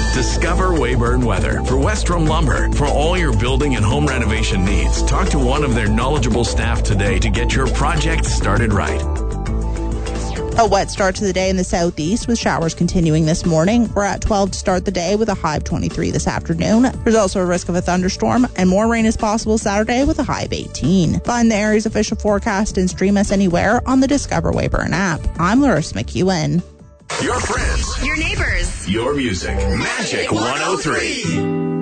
Discover Weyburn Weather for Westrom Lumber. For all your building and home renovation needs, talk to one of their knowledgeable staff today to get your project started right. A wet start to the day in the southeast with showers continuing this morning. We're at 12 to start the day with a high of 23 this afternoon. There's also a risk of a thunderstorm and more rain is possible Saturday with a high of 18. Find the area's official forecast and stream us anywhere on the Discover Weyburn app. I'm Larissa McEwen. Your friends. Your neighbors. Your music. Magic 103.